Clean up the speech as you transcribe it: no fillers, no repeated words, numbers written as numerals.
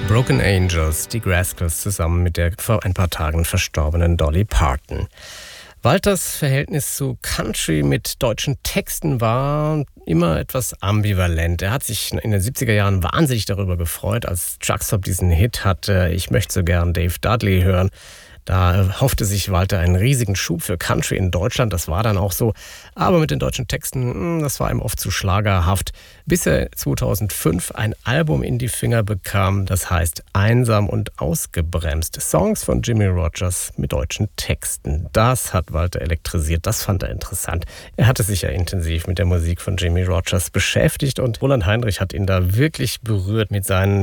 Broken Angels, die Rascals zusammen mit der vor ein paar Tagen verstorbenen Dolly Parton. Walters Verhältnis zu Country mit deutschen Texten war immer etwas ambivalent. Er hat sich in den 70er Jahren wahnsinnig darüber gefreut, als Truckstop diesen Hit hatte, Ich möchte so gern Dave Dudley hören. Da hoffte sich Walter einen riesigen Schub für Country in Deutschland, das war dann auch so. Aber mit den deutschen Texten, das war ihm oft zu schlagerhaft, bis er 2005 ein Album in die Finger bekam, das heißt Einsam und ausgebremst. Songs von Jimmie Rodgers mit deutschen Texten. Das hat Walter elektrisiert, das fand er interessant. Er hatte sich ja intensiv mit der Musik von Jimmie Rodgers beschäftigt und Roland Heinrich hat ihn da wirklich berührt mit seinen